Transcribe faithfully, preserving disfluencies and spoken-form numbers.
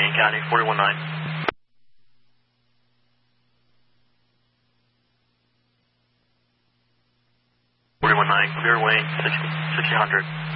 King County, forty-one nine. forty-one nine, clear Wayne, sixty, sixty hundred.